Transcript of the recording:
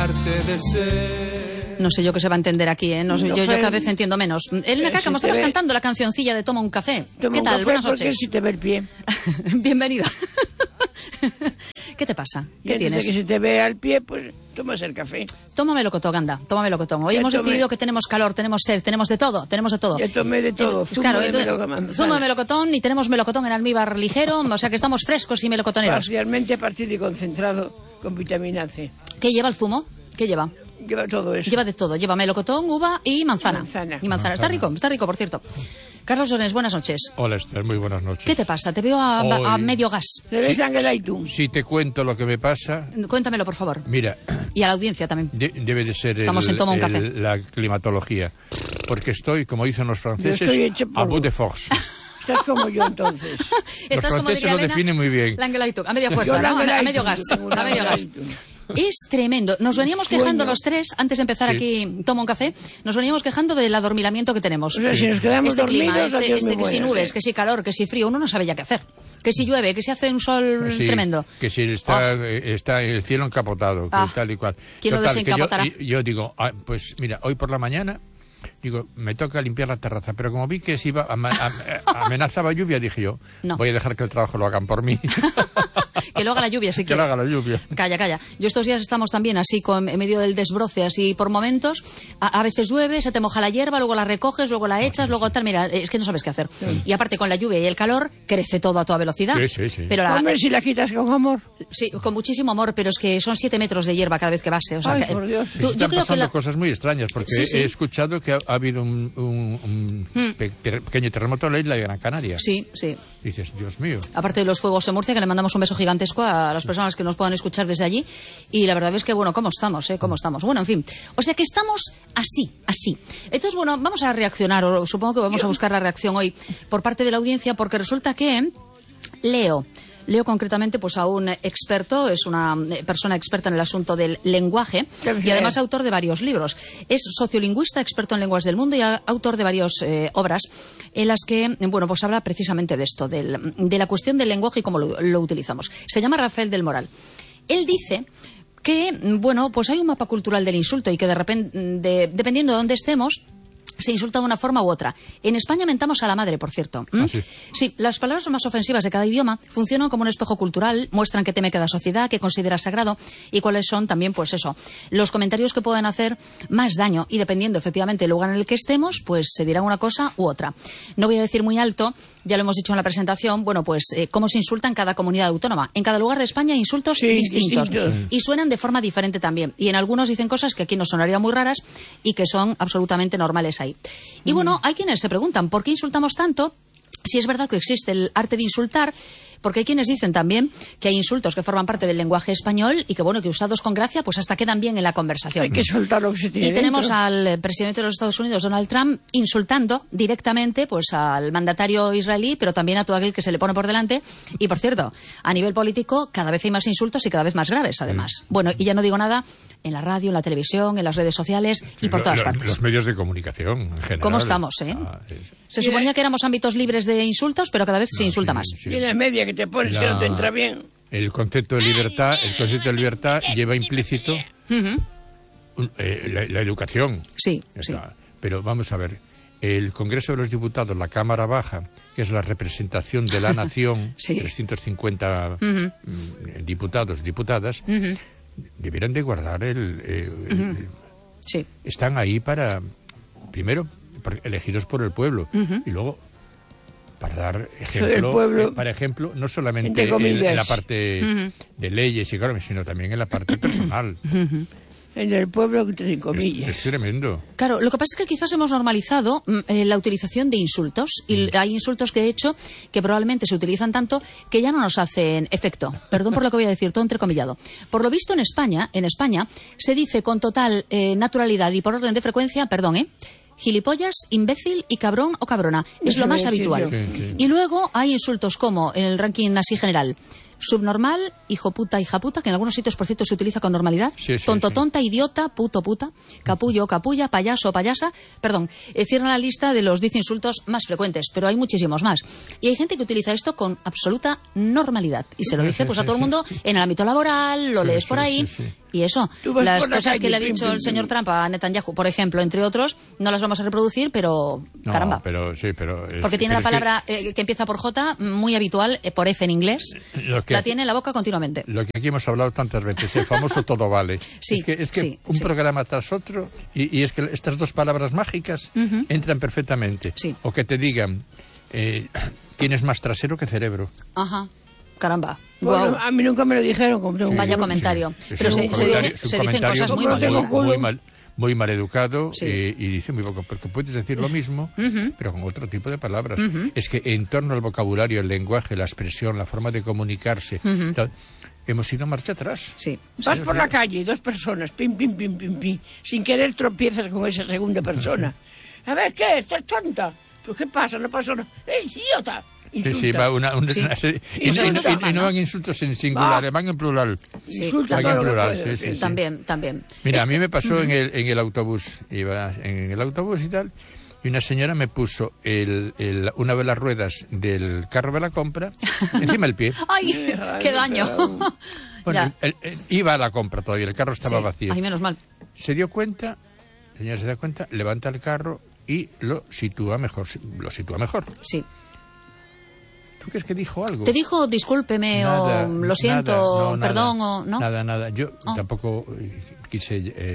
dejarte de ser. No sé yo qué se va a entender aquí, ¿eh? No sé, yo cada vez entiendo menos. Elena Caca, me estabas cantando la cancioncilla de Toma un café. ¿Qué tal? Buenas noches. Si te ve el pie. Bienvenida. ¿Qué te pasa? ¿Qué tienes? Que si te ve al pie, pues tomas el café. Tómame melocotón, anda, tómame melocotón. Hoy hemos decidido que tenemos calor, tenemos sed, tenemos de todo, Yo tomé de todo, zumo de melocotón y tenemos melocotón en almíbar ligero, o sea que estamos frescos y melocotoneros. Parcialmente a partir de concentrado con vitamina C. ¿Qué lleva el zumo? ¿Qué lleva? Lleva todo eso. Lleva de todo, lleva melocotón, uva y manzana. Y manzana. Está rico, por cierto. Carlos Llorens, buenas noches. Hola, Esther, muy buenas noches. ¿Qué te pasa? Te veo a medio gas. ¿Le ves Ángel? Si te cuento lo que me pasa... Cuéntamelo, por favor. Mira... Y a la audiencia también. Debe de ser Estamos en Toma un café. La climatología. Porque estoy, como dicen los franceses, a bout de force. Estás como yo, entonces. Los franceses lo definen muy bien. A media fuerza, ¿no? A medio gas. A medio gas. Es tremendo. Nos veníamos quejando los tres, antes de empezar aquí, Toma un café, nos veníamos quejando del adormilamiento que tenemos. O sea, si nos quedamos dormidos, clima, que si nubes, que si calor, que si frío, uno no sabe ya qué hacer. Que si llueve, que si hace un sol tremendo. Que si está el cielo encapotado, que tal y cual. ¿Quién lo desencapotará? Yo digo, pues mira, hoy por la mañana... Digo, me toca limpiar la terraza, pero como vi que se iba amenazaba lluvia, dije yo, voy a dejar que el trabajo lo hagan por mí. Que lo haga la lluvia, si quiere. Que lo haga la lluvia. Calla. Yo estos días estamos también así, en medio del desbroce, así por momentos. A veces llueve, se te moja la hierba, luego la recoges, luego la echas, luego tal. Mira, es que no sabes qué hacer. Sí. Y aparte, con la lluvia y el calor, crece todo a toda velocidad. Sí. Pero hombre, si la quitas con amor. Sí, con muchísimo amor, pero es que son 7 metros de hierba cada vez que vas. O sea, por Dios. Están pasando cosas muy extrañas, porque he escuchado que ha habido un pequeño terremoto en la isla de Gran Canaria. Sí. Dices, Dios mío. Aparte de los fuegos en Murcia, que le mandamos un beso gigantesco a las personas que nos puedan escuchar desde allí. Y la verdad es que, bueno, ¿cómo estamos? ¿Cómo estamos? Bueno, en fin. O sea que estamos así. Entonces, bueno, vamos a reaccionar, o supongo que vamos a buscar la reacción hoy por parte de la audiencia, porque resulta que Leo concretamente pues a un experto, es una persona experta en el asunto del lenguaje y además autor de varios libros. Es sociolingüista, experto en lenguas del mundo y autor de varias obras en las que, bueno, pues habla precisamente de esto, de la cuestión del lenguaje y cómo lo utilizamos. Se llama Rafael del Moral. Él dice que, bueno, pues hay un mapa cultural del insulto y que de repente, dependiendo de dónde estemos, se insulta de una forma u otra. En España mentamos a la madre, por cierto. Sí, las palabras más ofensivas de cada idioma funcionan como un espejo cultural, muestran qué teme cada sociedad, qué considera sagrado y cuáles son también, pues eso, los comentarios que pueden hacer más daño. Y dependiendo, efectivamente, del lugar en el que estemos, pues se dirá una cosa u otra. No voy a decir muy alto, ya lo hemos dicho en la presentación, bueno, pues cómo se insulta en cada comunidad autónoma. En cada lugar de España hay insultos distintos. Y suenan de forma diferente también. Y en algunos dicen cosas que aquí nos sonarían muy raras y que son absolutamente normales ahí. Y bueno, hay quienes se preguntan ¿por qué insultamos tanto? Si es verdad que existe el arte de insultar, porque hay quienes dicen también que hay insultos que forman parte del lenguaje español y que, bueno, que usados con gracia, pues hasta quedan bien en la conversación. Hay que soltar lo que se tiene. Y tenemos al presidente de los Estados Unidos, Donald Trump, insultando directamente pues al mandatario israelí, pero también a todo aquel que se le pone por delante. Y, por cierto, a nivel político, cada vez hay más insultos y cada vez más graves, además. Bueno, y ya no digo nada en la radio, en la televisión, en las redes sociales y por todas partes. Los medios de comunicación, en general. ¿Cómo estamos, Se suponía que éramos ámbitos libres de insultos, pero cada vez se insulta más. Y en la media que te pones que no te entra bien. El concepto de libertad lleva implícito la educación. Sí. Pero vamos a ver, el Congreso de los Diputados, la Cámara Baja, que es la representación de la nación, 350 diputados, diputadas, debieran de guardar están ahí para, primero, elegidos por el pueblo, y luego para dar ejemplo, para ejemplo, no solamente en la parte de leyes y sino también en la parte personal. En el pueblo, entre comillas. Es tremendo. Claro, lo que pasa es que quizás hemos normalizado la utilización de insultos. Y hay insultos que, de hecho, que probablemente se utilizan tanto que ya no nos hacen efecto. Perdón por lo que voy a decir, todo entrecomillado. Por lo visto, en España se dice con total naturalidad y por orden de frecuencia, gilipollas, imbécil y cabrón o cabrona. Es lo más habitual. Sí. Y luego hay insultos como, en el ranking así general, subnormal, hijo puta, hija puta, que en algunos sitios, por cierto, se utiliza con normalidad. Tonto, tonta, idiota, puto, puta, capullo, capulla, payaso, payasa. Perdón, cierran la lista de los 10 insultos más frecuentes, pero hay muchísimos más. Y hay gente que utiliza esto con absoluta normalidad. Y se lo dice pues a todo el mundo en el ámbito laboral, lo lees por ahí. Y eso, las cosas que le ha dicho el señor Trump a Netanyahu, por ejemplo, entre otros, no las vamos a reproducir, pero caramba. Porque tiene la palabra que empieza por J, muy habitual, por F en inglés, la tiene en la boca continuamente. Lo que aquí hemos hablado tantas veces, el famoso todo vale. Es que un programa tras otro, y es que estas dos palabras mágicas entran perfectamente. Sí. O que te digan, tienes más trasero que cerebro. Ajá. Caramba. Bueno, Wow. a mí nunca me lo dijeron. Vaya comentario. Pero se dicen cosas muy mal educado y dice muy poco, porque puedes decir lo mismo, pero con otro tipo de palabras. Es que en torno al vocabulario, el lenguaje, la expresión, la forma de comunicarse, hemos ido marcha atrás. Sí. Vas por la calle, dos personas, pim, pim, pim, pim, pim, sin querer tropiezas con esa segunda persona. A ver, ¿qué? ¿Estás tonta? ¿Pero qué pasa? No pasa nada. ¡Idiota! Insulta. Sí, va una serie. Y no van insultos en singular, van en plural. Sí. Insulta van en plural, sí. También. Mira, a mí me pasó en el autobús. Iba en el autobús y tal, y una señora me puso una de las ruedas del carro de la compra encima del pie. ¡Ay, qué daño! Bueno, iba a la compra todavía, el carro estaba vacío. Ay, menos mal. Se dio cuenta, la señora se da cuenta, levanta el carro y lo sitúa mejor. Sí. ¿Tú crees que dijo algo? ¿Te dijo discúlpeme o lo siento, perdón o no? Nada. Yo tampoco quise